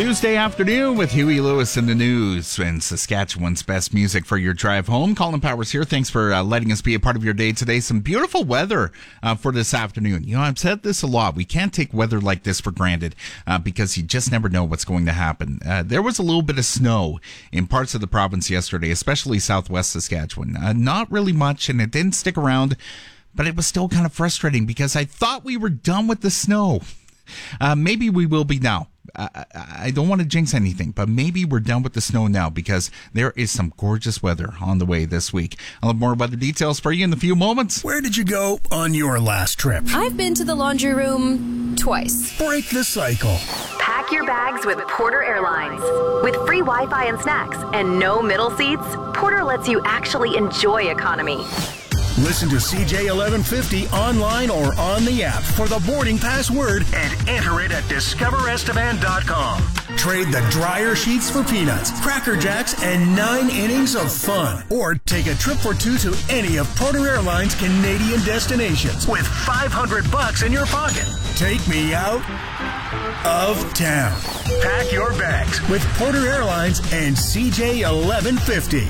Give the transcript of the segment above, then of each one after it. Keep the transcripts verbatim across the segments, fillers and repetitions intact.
Tuesday afternoon with Huey Lewis in the news and Saskatchewan's best music for your drive home. Colin Powers here. Thanks for uh, letting us be a part of your day today. Some beautiful weather uh, for this afternoon. You know, I've said this a lot. We can't take weather like this for granted uh, because you just never know what's going to happen. Uh, there was a little bit of snow in parts of the province yesterday, especially southwest Saskatchewan. Uh, not really much, and it didn't stick around, but it was still kind of frustrating because I thought we were done with the snow. Uh, maybe we will be now. I, I don't want to jinx anything, but maybe we're done with the snow now because there is some gorgeous weather on the way this week. I'll have more weather details for you in a few moments. Where did you go on your last trip? I've been to the laundry room twice. Break the cycle. Pack your bags with Porter Airlines. With free Wi-Fi and snacks and no middle seats, Porter lets you actually enjoy economy. Listen to C J eleven fifty online or on the app for the boarding password and enter it at discover estevan dot com. Trade the dryer sheets for peanuts, Cracker Jacks, and nine innings of fun. Or take a trip for two to any of Porter Airlines' Canadian destinations with five hundred bucks in your pocket. Take me out of town. Pack your bags with Porter Airlines and C J eleven fifty.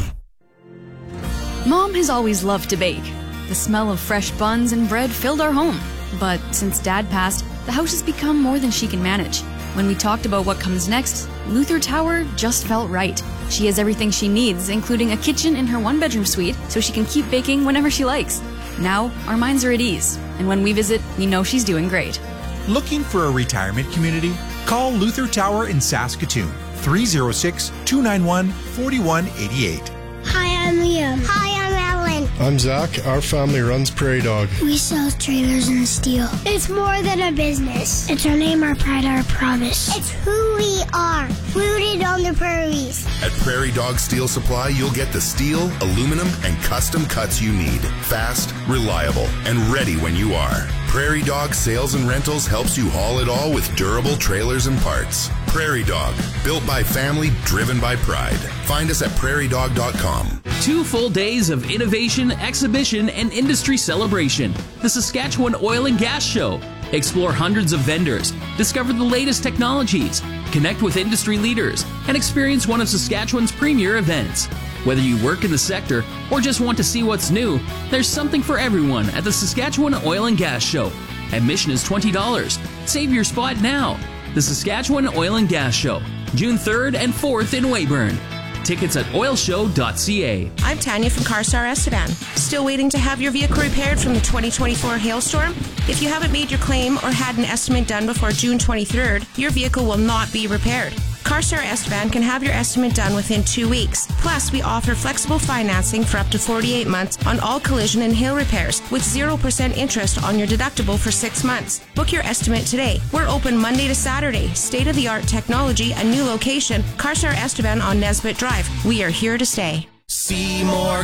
Mom has always loved to bake. The smell of fresh buns and bread filled our home. But since Dad passed, the house has become more than she can manage. When we talked about what comes next, Luther Tower just felt right. She has everything she needs, including a kitchen in her one-bedroom suite, so she can keep baking whenever she likes. Now, our minds are at ease, and when we visit, we know she's doing great. Looking for a retirement community? Call Luther Tower in Saskatoon, three oh six, two nine one, four one eight eight. Hi, I'm Liam. Hi, I'm Ellen. I'm Zach. Our family runs Prairie Dog. We sell trailers and steel. It's more than a business. It's our name, our pride, our promise. It's who we are, rooted on the prairies. At Prairie Dog Steel Supply, you'll get the steel, aluminum, and custom cuts you need. Fast, reliable, and ready when you are. Prairie Dog Sales and Rentals helps you haul it all with durable trailers and parts. Prairie Dog, built by family, driven by pride. Find us at prairie dog dot com. Two full days of innovation, exhibition, and industry celebration. The Saskatchewan Oil and Gas Show. Explore hundreds of vendors, discover the latest technologies, connect with industry leaders, and experience one of Saskatchewan's premier events. Whether you work in the sector or just want to see what's new, there's something for everyone at the Saskatchewan Oil and Gas Show. Admission is twenty dollars. Save your spot now. The Saskatchewan Oil and Gas Show, June third and fourth in Weyburn. Tickets at oil show dot c a. I'm Tanya from CarStar Estevan. Still waiting to have your vehicle repaired from the twenty twenty-four hailstorm? If you haven't made your claim or had an estimate done before June twenty-third, your vehicle will not be repaired. CarStar Estevan can have your estimate done within two weeks. Plus, we offer flexible financing for up to forty-eight months on all collision and hail repairs with zero percent interest on your deductible for six months. Book your estimate today. We're open Monday to Saturday. State-of-the-art technology, a new location. CarStar Estevan on Nesbitt Drive. We are here to stay. Seymour,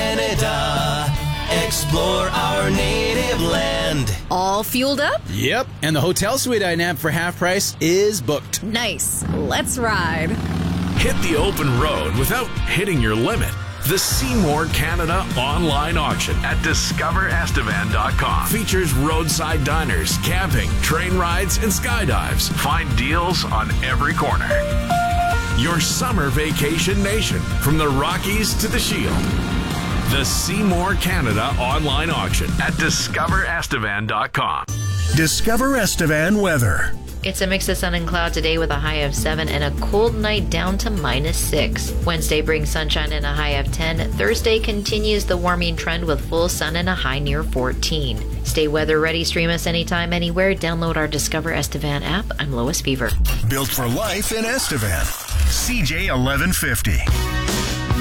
Canada. Explore our native land. All fueled up? Yep, and the hotel suite I nabbed for half price is booked. Nice. Let's ride. Hit the open road without hitting your limit. The Seymour Canada online auction at discover estevan dot com features roadside diners, camping, train rides, and skydives. Find deals on every corner. Your summer vacation nation, from the Rockies to the Shield. The Seymour Canada online auction at discover estevan dot com. Discover Estevan weather. It's a mix of sun and cloud today with a high of seven and a cold night down to minus six. Wednesday brings sunshine and a high of ten. Thursday continues the warming trend with full sun and a high near fourteen. Stay weather ready. Stream us anytime, anywhere. Download our Discover Estevan app. I'm Lois Beaver. Built for life in Estevan. C J eleven fifty.